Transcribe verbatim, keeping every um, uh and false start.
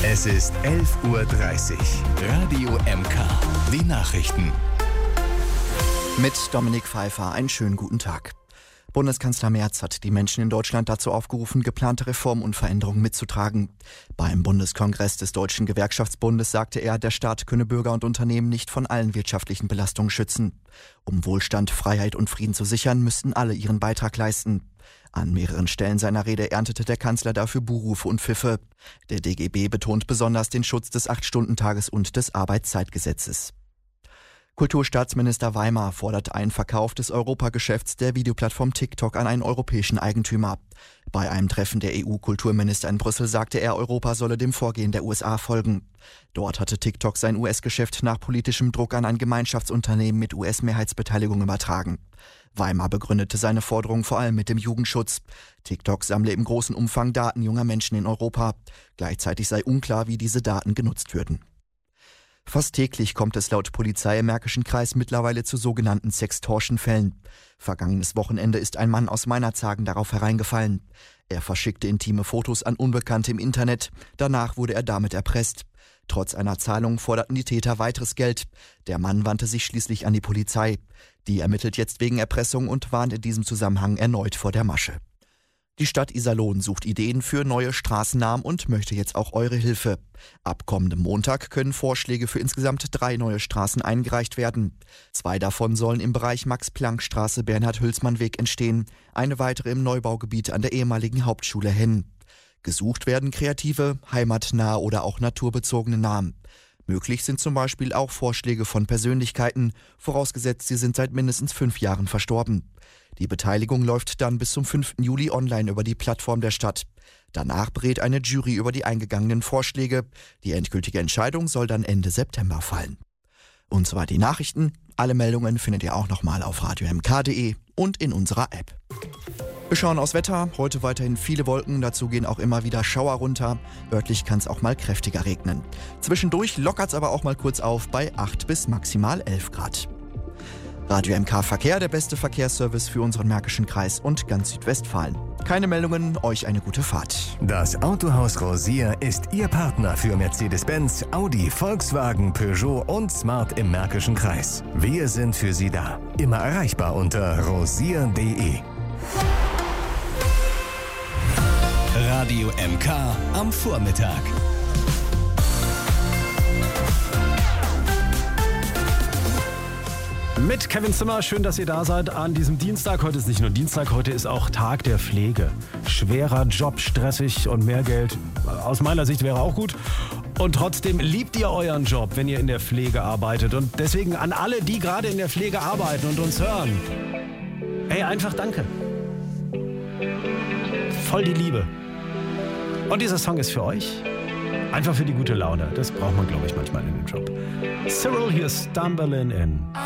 Es ist elf Uhr dreißig. Radio M K. Die Nachrichten. Mit Dominik Pfeiffer einen schönen guten Tag. Bundeskanzler Merz hat die Menschen in Deutschland dazu aufgerufen, geplante Reformen und Veränderungen mitzutragen. Beim Bundeskongress des Deutschen Gewerkschaftsbundes sagte er, der Staat könne Bürger und Unternehmen nicht von allen wirtschaftlichen Belastungen schützen. Um Wohlstand, Freiheit und Frieden zu sichern, müssten alle ihren Beitrag leisten. An mehreren Stellen seiner Rede erntete der Kanzler dafür Buhrufe und Pfiffe. Der D G B betont besonders den Schutz des acht-Stunden-Tages und des Arbeitszeitgesetzes. Kulturstaatsminister Weimar fordert einen Verkauf des Europageschäfts der Videoplattform TikTok an einen europäischen Eigentümer. Bei einem Treffen der E U-Kulturminister in Brüssel sagte er, Europa solle dem Vorgehen der U S A folgen. Dort hatte TikTok sein U S-Geschäft nach politischem Druck an ein Gemeinschaftsunternehmen mit U S-Mehrheitsbeteiligung übertragen. Weimar begründete seine Forderung vor allem mit dem Jugendschutz. TikTok sammle im großen Umfang Daten junger Menschen in Europa. Gleichzeitig sei unklar, wie diese Daten genutzt würden. Fast täglich kommt es laut Polizei im Märkischen Kreis mittlerweile zu sogenannten Sextortion-Fällen. Vergangenes Wochenende ist ein Mann aus Meinerzhagen darauf hereingefallen. Er verschickte intime Fotos an Unbekannte im Internet. Danach wurde er damit erpresst. Trotz einer Zahlung forderten die Täter weiteres Geld. Der Mann wandte sich schließlich an die Polizei. Die ermittelt jetzt wegen Erpressung und warnt in diesem Zusammenhang erneut vor der Masche. Die Stadt Iserlohn sucht Ideen für neue Straßennamen und möchte jetzt auch eure Hilfe. Ab kommendem Montag können Vorschläge für insgesamt drei neue Straßen eingereicht werden. Zwei davon sollen im Bereich Max-Planck-Straße Bernhard-Hülsmann-Weg entstehen, eine weitere im Neubaugebiet an der ehemaligen Hauptschule Henn. Gesucht werden kreative, heimatnahe oder auch naturbezogene Namen. Möglich sind zum Beispiel auch Vorschläge von Persönlichkeiten, vorausgesetzt sie sind seit mindestens fünf Jahren verstorben. Die Beteiligung läuft dann bis zum fünften Juli online über die Plattform der Stadt. Danach berät eine Jury über die eingegangenen Vorschläge. Die endgültige Entscheidung soll dann Ende September fallen. Und soweit die Nachrichten. Alle Meldungen findet ihr auch nochmal auf radio m k punkt d e und in unserer App. Wir schauen aufs Wetter. Heute weiterhin viele Wolken, dazu gehen auch immer wieder Schauer runter. Örtlich kann es auch mal kräftiger regnen. Zwischendurch lockert es aber auch mal kurz auf bei acht bis maximal elf Grad. Radio M K Verkehr, der beste Verkehrsservice für unseren Märkischen Kreis und ganz Südwestfalen. Keine Meldungen, euch eine gute Fahrt. Das Autohaus Rosier ist Ihr Partner für Mercedes-Benz, Audi, Volkswagen, Peugeot und Smart im Märkischen Kreis. Wir sind für Sie da. Immer erreichbar unter rosier punkt d e. Radio M K am Vormittag. Mit Kevin Zimmer, schön, dass ihr da seid an diesem Dienstag. Heute ist nicht nur Dienstag, heute ist auch Tag der Pflege. Schwerer Job, stressig und mehr Geld. Aus meiner Sicht wäre auch gut. Und trotzdem liebt ihr euren Job, wenn ihr in der Pflege arbeitet. Und deswegen an alle, die gerade in der Pflege arbeiten und uns hören. Hey, einfach danke. Voll die Liebe. Und dieser Song ist für euch. Einfach für die gute Laune. Das braucht man, glaube ich, manchmal in dem Job. Cyril hier, Stumbling In.